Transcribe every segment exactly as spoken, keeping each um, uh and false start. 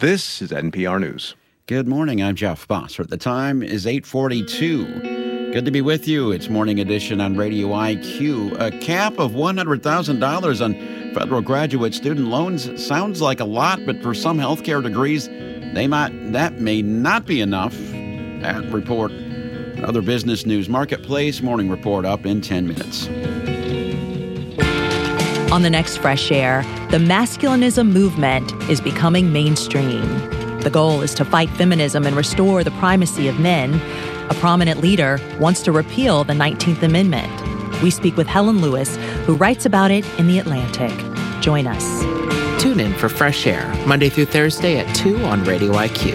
This is N P R News. Good morning, I'm Jeff Bossert. The time is eight forty-two. Good to be with you. It's Morning Edition on Radio I Q. A cap of one hundred thousand dollars on federal graduate student loans sounds like a lot, but for some healthcare degrees, they might that may not be enough. That report. Other business news, Marketplace Morning Report up in ten minutes. On the next Fresh Air, the masculinism movement is becoming mainstream. The goal is to fight feminism and restore the primacy of men. A prominent leader wants to repeal the nineteenth Amendment. We speak with Helen Lewis, who writes about it in The Atlantic. Join us. Tune in for Fresh Air, Monday through Thursday at two on Radio I Q.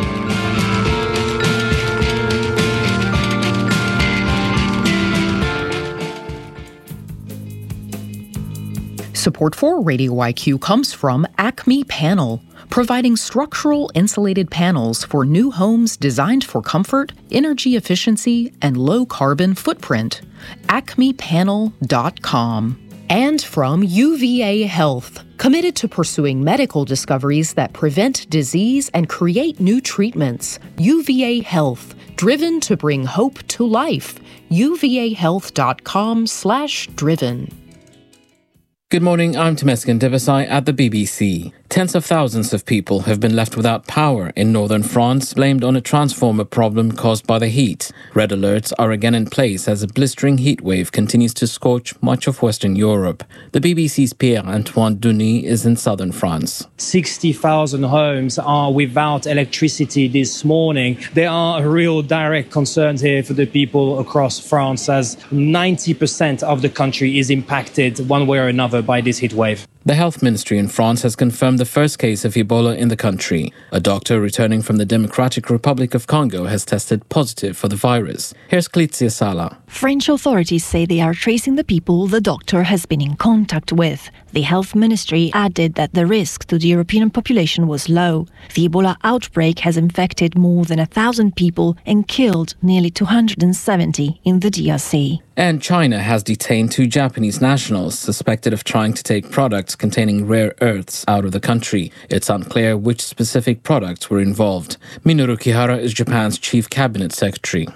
Support for Radio I Q comes from Acme Panel, providing structural insulated panels for new homes designed for comfort, energy efficiency, and low carbon footprint. acme panel dot com. And from U V A Health, committed to pursuing medical discoveries that prevent disease and create new treatments. U V A Health, driven to bring hope to life. U V A health dot com slash driven. Good morning, I'm Temesgen Devasai at the B B C. Tens of thousands of people have been left without power in northern France, blamed on a transformer problem caused by the heat. Red alerts are again in place as a blistering heat wave continues to scorch much of Western Europe. The B B C's Pierre-Antoine Denis is in southern France. sixty thousand homes are without electricity this morning. There are real direct concerns here for the people across France, as ninety percent of the country is impacted one way or another by this heat wave. The health ministry in France has confirmed the first case of Ebola in the country. A doctor returning from the Democratic Republic of Congo has tested positive for the virus. Here's Clizia Sala. French authorities say they are tracing the people the doctor has been in contact with. The health ministry added that the risk to the European population was low. The Ebola outbreak has infected more than one thousand people and killed nearly two hundred seventy in the D R C. And China has detained two Japanese nationals suspected of trying to take products containing rare earths out of the country. It's unclear which specific products were involved. Minoru Kihara is Japan's chief cabinet secretary.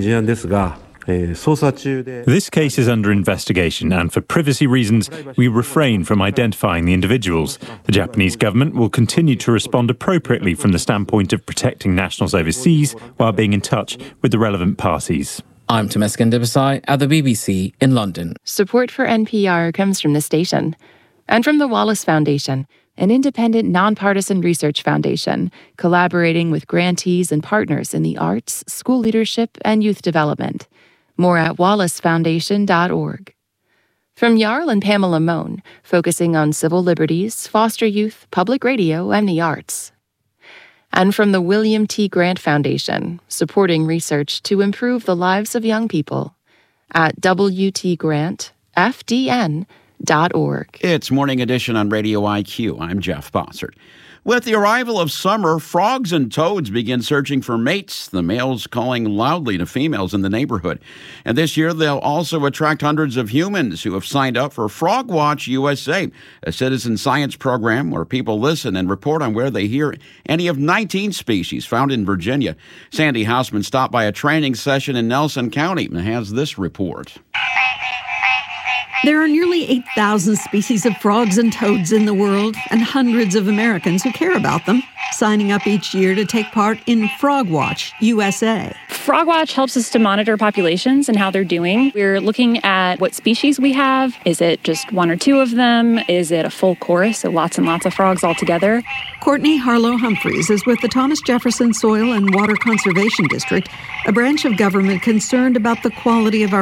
This case is under investigation, and for privacy reasons, we refrain from identifying the individuals. The Japanese government will continue to respond appropriately from the standpoint of protecting nationals overseas while being in touch with the relevant parties. I'm Temesgen Devasai at the B B C in London. Support for N P R comes from the station and from the Wallace Foundation, an independent, nonpartisan research foundation collaborating with grantees and partners in the arts, school leadership, and youth development. More at wallace foundation dot org. From Jarl and Pamela Mohn, focusing on civil liberties, foster youth, public radio, and the arts. And from the William T. Grant Foundation, supporting research to improve the lives of young people at w t grant f d n dot org. It's Morning Edition on Radio I Q. I'm Jeff Bossert. With the arrival of summer, frogs and toads begin searching for mates, the males calling loudly to females in the neighborhood. And this year, they'll also attract hundreds of humans who have signed up for Frog Watch U S A, a citizen science program where people listen and report on where they hear any of nineteen species found in Virginia. Sandy Hausman stopped by a training session in Nelson County and has this report. There are nearly eight thousand species of frogs and toads in the world, and hundreds of Americans who care about them, signing up each year to take part in Frog Watch U S A. Frog Watch helps us to monitor populations and how they're doing. We're looking at what species we have. Is it just one or two of them? Is it a full chorus, so lots and lots of frogs all together? Courtney Harlow Humphreys is with the Thomas Jefferson Soil and Water Conservation District, a branch of government concerned about the quality of our